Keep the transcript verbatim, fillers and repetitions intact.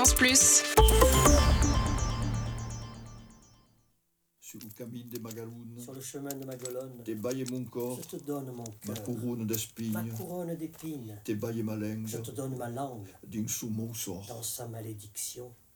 Fréquence Plus. Sur le camin des Magalounes, Sur le chemin de Maguelone, tes baillé mon corps, je te donne mon ma cœur, couronne ma d'espines, couronne d'épines, tes baillé ma langue, je te donne ma langue d'un sous mon sort. dans sa malédiction.